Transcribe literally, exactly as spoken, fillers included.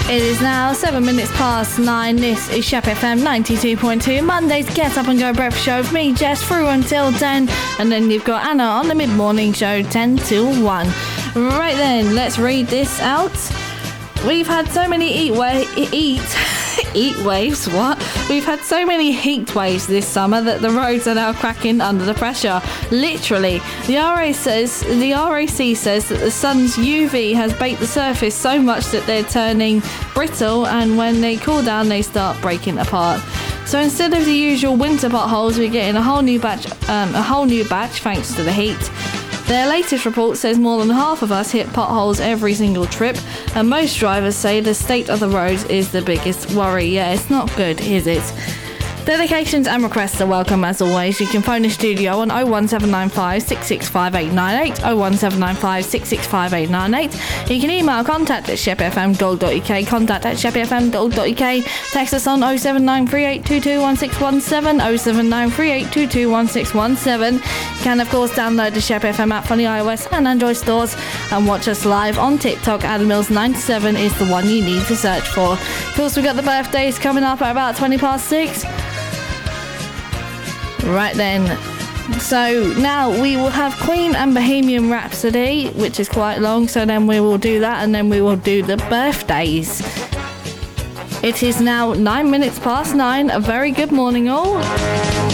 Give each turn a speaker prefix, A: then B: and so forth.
A: It is now seven minutes past nine. This is Shep F M ninety-two point two. Monday's Get Up and Go breakfast show with me, Jess, through until ten. And then you've got Anna on the mid-morning show, ten till one. Right then, let's read this out. We've had so many eat wa- eat eat waves. What? We've had so many heat waves this summer that the roads are now cracking under the pressure. Literally, the R A says the R A C says that the sun's U V has baked the surface so much that they're turning brittle, and when they cool down, they start breaking apart. So instead of the usual winter potholes, we're getting a whole new batch, um, a whole new batch thanks to the heat. Their latest report says more than half of us hit potholes every single trip, and most drivers say the state of the roads is the biggest worry. Yeah, it's not good, is it? Dedications and requests are welcome as always. You can phone the studio on oh one seven nine five, six six five eight nine eight, oh one seven nine five, six six five eight nine eight. You can email contact at shep f m dot org dot u k, contact at shep f m dot org dot u k. Text us on oh seven nine three eight two two one six one seven, oh seven nine three eight two two one six one seven. You can of course download the Shep F M app from the iOS and Android stores and watch us live on TikTok. Adam Mills ninety-seven is the one you need to search for. Of course, we've got the birthdays coming up at about twenty past six. Right then, so now we will have Queen and Bohemian Rhapsody, which is quite long, so then we will do that and then we will do the birthdays. It is now nine minutes past nine. A very good morning all.